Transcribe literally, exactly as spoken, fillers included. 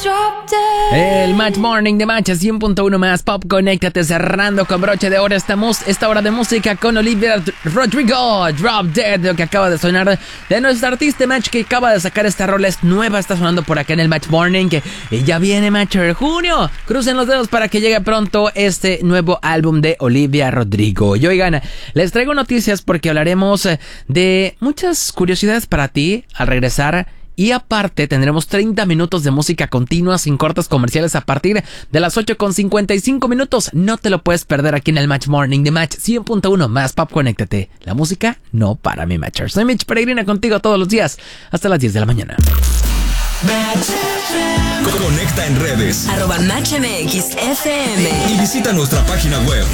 El Match Morning de Match cien punto uno más Pop. Conéctate cerrando con broche de oro esta, mus- esta hora de música con Olivia Rodrigo. Drop Dead, lo que acaba de sonar de nuestro artista Match, que acaba de sacar esta rola, es nueva, está sonando por acá en el Match Morning, que ya viene Matcher junio. Crucen los dedos para que llegue pronto este nuevo álbum de Olivia Rodrigo. Y oigan, les traigo noticias porque hablaremos de muchas curiosidades para ti al regresar. Y aparte tendremos treinta minutos de música continua sin cortes comerciales a partir de las ocho con cincuenta y cinco minutos. No te lo puedes perder aquí en el Match Morning de Match cien punto uno más Pop. Conéctate. La música no para, mi Matcher. Soy Mitch Peregrina contigo todos los días hasta las diez de la mañana. Conecta en redes arroba Match M X F M y visita nuestra página web